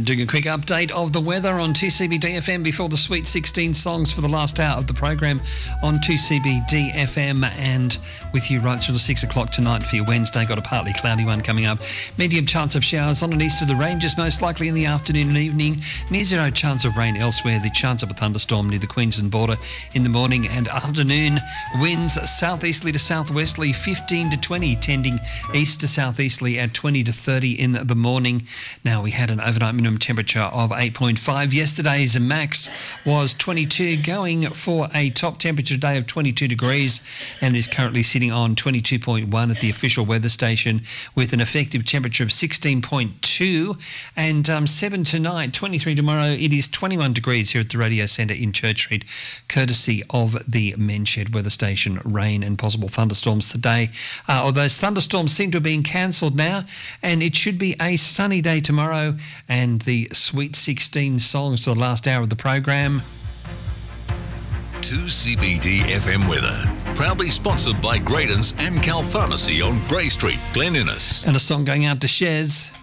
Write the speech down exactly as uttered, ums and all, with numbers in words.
Doing a quick update of the weather on two C B D F M before the Sweet sixteen songs for the last hour of the program on two C B D F M, and with you right through to six o'clock tonight for your Wednesday. Got a partly cloudy one coming up. Medium chance of showers on and east of the ranges, most likely in the afternoon and evening. Near zero chance of rain elsewhere. The chance of a thunderstorm near the Queensland border in the morning and afternoon. Winds southeasterly to southwesterly fifteen to twenty, tending east to southeasterly at twenty to thirty in the morning. Now, we had an overnight minimum temperature of eight point five. Yesterday's max was twenty-two, going for a top temperature today of twenty-two degrees, and is currently sitting on twenty-two point one at the official weather station, with an effective temperature of sixteen point two. And um, seven tonight, twenty-three tomorrow. It is twenty-one degrees here at the Radio Centre in Church Street, courtesy of the Menshed weather station. Rain and possible thunderstorms today. Uh, although those thunderstorms seem to have been cancelled now, and it should be a sunny day tomorrow. And the Sweet sixteen songs for the last hour of the program. two C B D F M weather, proudly sponsored by Graydon's Amcal Pharmacy on Grey Street, Glen Innes. And a song going out to Shez.